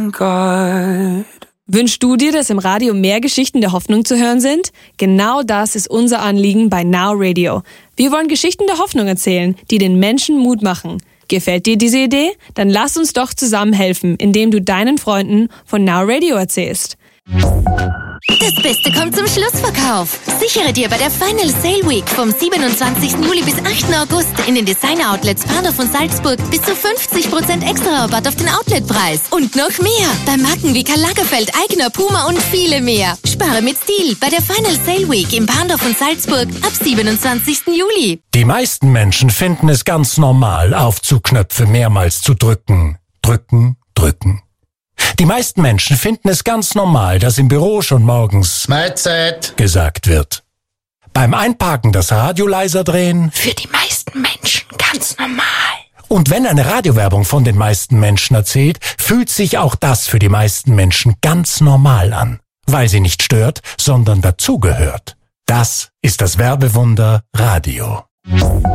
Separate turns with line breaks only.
God.
Wünschst du dir, dass im Radio mehr Geschichten der Hoffnung zu hören sind? Genau das ist unser Anliegen bei Now Radio. Wir wollen Geschichten der Hoffnung erzählen, die den Menschen Mut machen. Gefällt dir diese Idee? Dann lass uns doch zusammen helfen, indem du deinen Freunden von Now Radio erzählst.
Das Beste kommt zum Schlussverkauf. Sichere dir bei der Final Sale Week vom 27. Juli bis 8. August in den Designer-Outlets Bahnhof und Salzburg bis zu 50% extra Rabatt auf den Outletpreis. Und noch mehr bei Marken wie Karl Lagerfeld, Aigner, Puma und viele mehr. Spare mit Stil bei der Final Sale Week im Bahnhof und Salzburg ab 27. Juli.
Die meisten Menschen finden es ganz normal, Aufzugknöpfe mehrmals zu drücken. Drücken, drücken. Die meisten Menschen finden es ganz normal, dass im Büro schon morgens Mahlzeit gesagt wird. Beim Einparken das Radio leiser drehen.
Für die meisten Menschen ganz normal.
Und wenn eine Radiowerbung von den meisten Menschen erzählt, fühlt sich auch das für die meisten Menschen ganz normal an. Weil sie nicht stört, sondern dazugehört. Das ist das Werbewunder Radio.